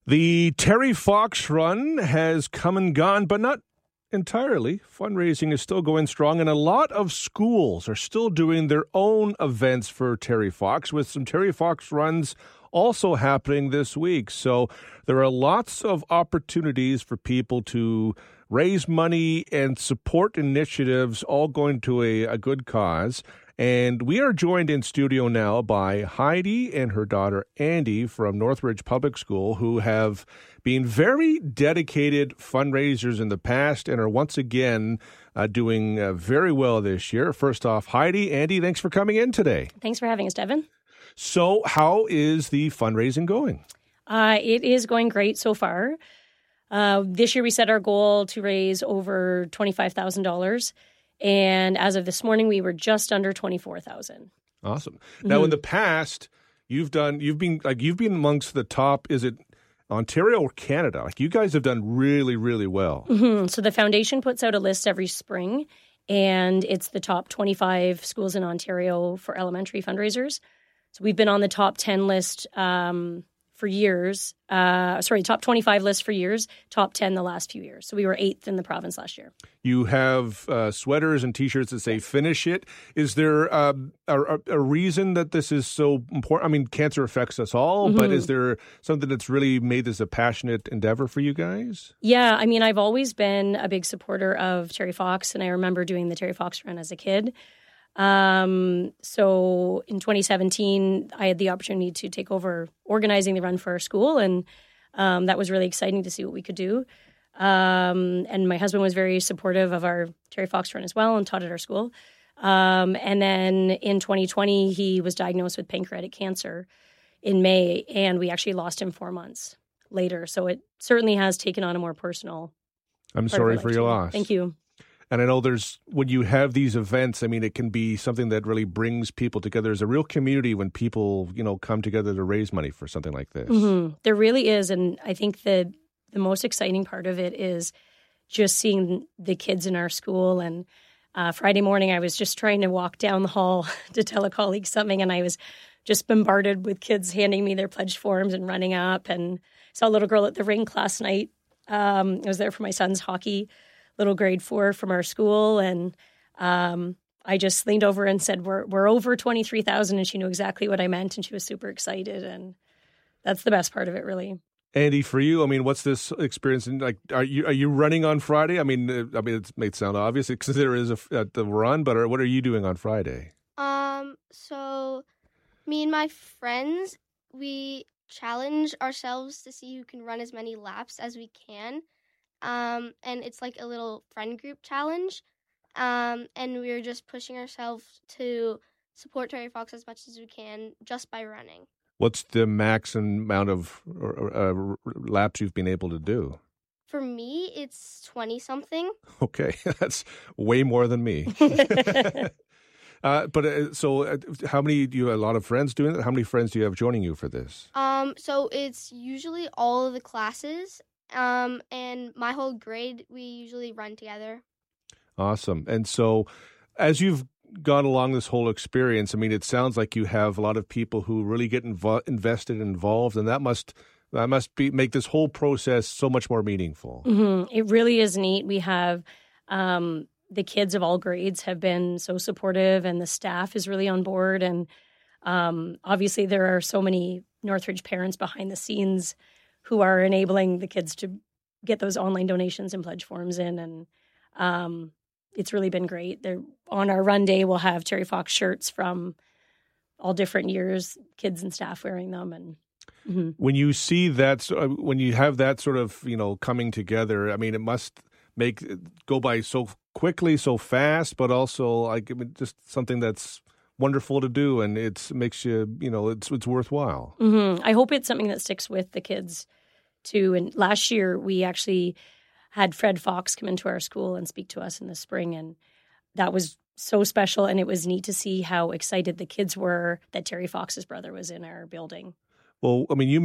The Terry Fox Run has come and gone, but not entirely. Fundraising is still going strong, and a lot of schools are still doing their own events for Terry Fox, with some Terry Fox runs also happening this week. So there are lots of opportunities for people to raise money and support initiatives, all going to a good cause. And we are joined in studio now by Heidi and her daughter Andy from Northridge Public School, who have been very dedicated fundraisers in the past and are once again doing very well this year. First off, Heidi, Andy, thanks for coming in today. Thanks for having us, Devin. So how is the fundraising going? It is going great so far. This year we set our goal to raise over $25,000. And as of this morning, we were just under 24,000. Awesome. Now, in the past, you've been amongst the top. Is it Ontario or Canada? Like, you guys have done really, really well. Mm-hmm. So the foundation puts out a list every spring, and it's the top 25 schools in Ontario for elementary fundraisers. So we've been on the top 10 list for years. Top 25 list for years, top 10 the last few years. So we were 8th in the province last year. You have sweaters and T-shirts that say "Finish It." Is there a reason that this is so important? I mean, cancer affects us all, but is there something that's really made this a passionate endeavor for you guys? Yeah, I mean, I've always been a big supporter of Terry Fox, and I remember doing the Terry Fox Run as a kid. So in 2017, I had the opportunity to take over organizing the run for our school, and that was really exciting to see what we could do. And my husband was very supportive of our Terry Fox Run as well and taught at our school. And then in 2020, he was diagnosed with pancreatic cancer in May, and we actually lost him 4 months later. So it certainly has taken on a more personal. I'm sorry for your loss. Thank you. And I know when you have these events, I mean, it can be something that really brings people together. There's a real community when people, come together to raise money for something like this. Mm-hmm. There really is. And I think the most exciting part of it is just seeing the kids in our school. And Friday morning, I was just trying to walk down the hall to tell a colleague something, and I was just bombarded with kids handing me their pledge forms and running up. And saw a little girl at the rink last night. I was there for my son's hockey, little grade 4 from our school, and I just leaned over and said, we're over 23,000, and she knew exactly what I meant, and she was super excited, and that's the best part of it, really. Andy, for you, I mean, what's this experience like? Are you running on Friday? I mean, it may sound obvious because there is the run, but what are you doing on Friday? So me and my friends, we challenge ourselves to see who can run as many laps as we can. And it's like a little friend group challenge. And we're just pushing ourselves to support Terry Fox as much as we can just by running. What's the max amount of laps you've been able to do? For me, it's 20-something. Okay, that's way more than me. So how many do you have? A lot of friends doing it? How many friends do you have joining you for this? So it's usually all of the classes. And my whole grade, we usually run together. Awesome. And so as you've gone along this whole experience, I mean, it sounds like you have a lot of people who really get invested and involved, and that must make this whole process so much more meaningful. Mm-hmm. It really is neat. We have the kids of all grades have been so supportive, and the staff is really on board. And obviously there are so many Northridge parents behind the scenes who are enabling the kids to get those online donations and pledge forms in. And it's really been great. On our run day, we'll have Terry Fox shirts from all different years, kids and staff wearing them. And when you see that, when you have that sort of, coming together, I mean, it must go by so quickly, so fast, but also just something that's wonderful to do, and it makes you, it's worthwhile. Mm-hmm. I hope it's something that sticks with the kids too. And last year we actually had Fred Fox come into our school and speak to us in the spring, and that was so special. And it was neat to see how excited the kids were that Terry Fox's brother was in our building. Well, I mean, you